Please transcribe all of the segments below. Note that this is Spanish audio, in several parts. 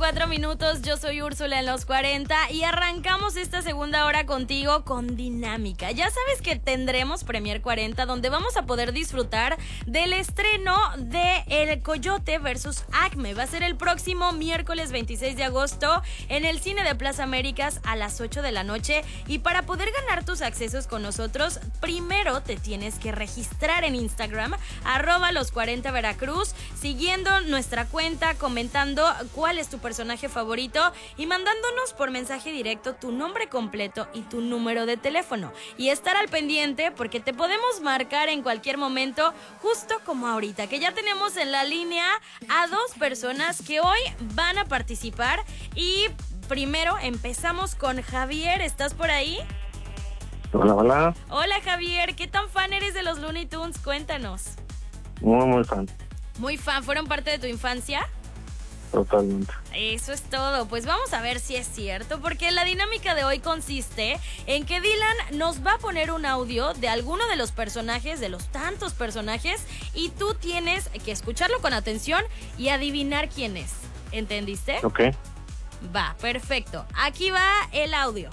4 minutos, yo soy Úrsula en los 40 y arrancamos esta segunda hora contigo con dinámica. Ya sabes que tendremos Premier 40 donde vamos a poder disfrutar del estreno de El Coyote versus Acme. Va a ser el próximo miércoles 26 de agosto en el Cine de Plaza Américas a las 8 de la noche y para poder ganar tus accesos con nosotros, primero te tienes que registrar en Instagram, @los40 Veracruz, siguiendo nuestra cuenta, comentando cuál es tu personaje favorito y mandándonos por mensaje directo tu nombre completo y tu número de teléfono. Y estar al pendiente porque te podemos marcar en cualquier momento, justo como ahorita, que ya tenemos en la línea a 2 personas que hoy van a participar. Y primero empezamos con Javier. ¿Estás por ahí? Hola, hola. Hola Javier, ¿qué tan fan eres de los Looney Tunes? Cuéntanos. Muy fan. Muy fan, ¿fueron parte de tu infancia? Totalmente. Eso es todo, pues vamos a ver si es cierto, porque la dinámica de hoy consiste en que Dylan nos va a poner un audio de alguno de los personajes, de los tantos personajes, y tú tienes que escucharlo con atención y adivinar quién es. ¿Entendiste? Ok. Va, perfecto. Aquí va el audio.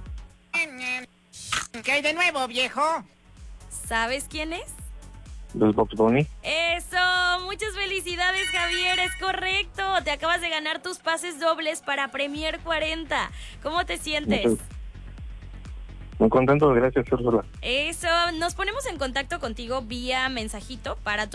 ¿Qué hay de nuevo, viejo? ¿Sabes quién es? ¿Los Box Bunny? ¡Eso! ¡Muchas felicidades, Javier! ¡Es correcto! Te acabas de ganar tus pases dobles para Premier 40. ¿Cómo te sientes? Muy contento, gracias, Úrsula. Eso, nos ponemos en contacto contigo vía mensajito para